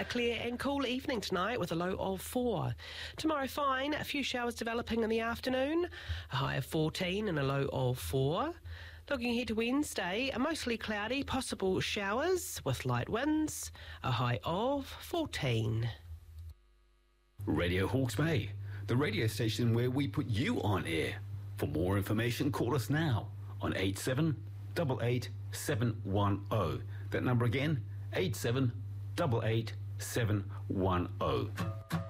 A clear and cool evening tonight with a low of 4. Tomorrow fine, a few showers developing in the afternoon, a high of 14 and a low of 4. Looking ahead to Wednesday, a mostly cloudy, possible showers with light winds, a high of 14. Radio Hawke's Bay, the radio station where we put you on air. For more information, call us now on 8788 That number again, 8788 710.